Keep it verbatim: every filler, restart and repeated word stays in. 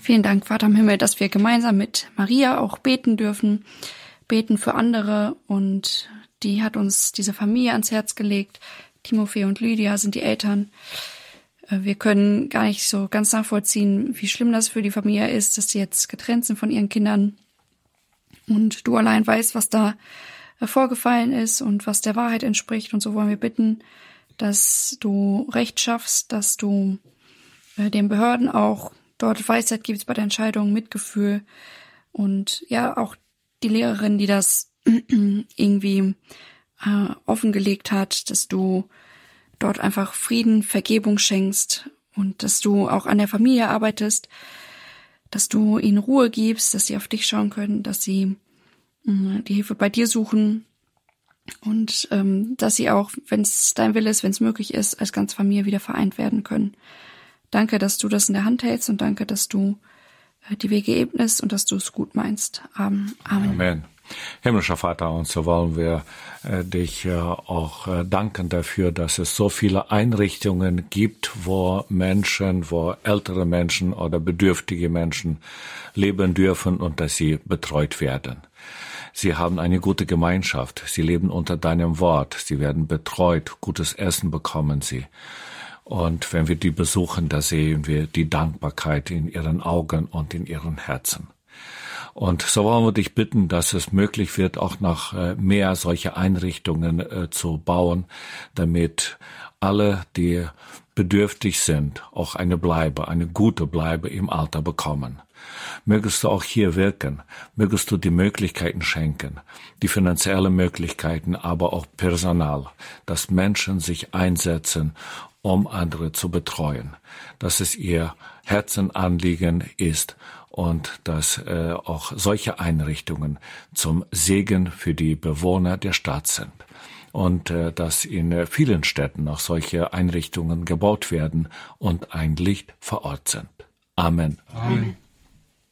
Vielen Dank, Vater im Himmel, dass wir gemeinsam mit Maria auch beten dürfen, beten für andere, und die hat uns diese Familie ans Herz gelegt. Timofei und Lydia sind die Eltern. Wir können gar nicht so ganz nachvollziehen, wie schlimm das für die Familie ist, dass sie jetzt getrennt sind von ihren Kindern. Und du allein weißt, was da vorgefallen ist und was der Wahrheit entspricht. Und so wollen wir bitten, dass du Recht schaffst, dass du den Behörden auch dort Weisheit gibst bei der Entscheidung, Mitgefühl. Und ja, auch die Lehrerin, die das irgendwie äh, offengelegt hat, dass du dort einfach Frieden, Vergebung schenkst und dass du auch an der Familie arbeitest, dass du ihnen Ruhe gibst, dass sie auf dich schauen können, dass sie äh, die Hilfe bei dir suchen und ähm, dass sie auch, wenn es dein Wille ist, wenn es möglich ist, als ganze Familie wieder vereint werden können. Danke, dass du das in der Hand hältst, und danke, dass du äh, die Wege ebnest und dass du es gut meinst. Amen. Amen. Amen. Himmlischer Vater, und so wollen wir äh, dich äh, auch äh, danken dafür, dass es so viele Einrichtungen gibt, wo Menschen, wo ältere Menschen oder bedürftige Menschen leben dürfen und dass sie betreut werden. Sie haben eine gute Gemeinschaft, sie leben unter deinem Wort, sie werden betreut, gutes Essen bekommen sie. Und wenn wir die besuchen, da sehen wir die Dankbarkeit in ihren Augen und in ihren Herzen. Und so wollen wir dich bitten, dass es möglich wird, auch noch mehr solche Einrichtungen äh, zu bauen, damit alle, die bedürftig sind, auch eine Bleibe, eine gute Bleibe im Alter bekommen. Mögest du auch hier wirken, mögest du die Möglichkeiten schenken, die finanziellen Möglichkeiten, aber auch Personal, dass Menschen sich einsetzen, um andere zu betreuen, dass es ihr Herzenanliegen ist und dass äh, auch solche Einrichtungen zum Segen für die Bewohner der Stadt sind. Und äh, dass in äh, vielen Städten auch solche Einrichtungen gebaut werden und ein Licht vor Ort sind. Amen. Amen.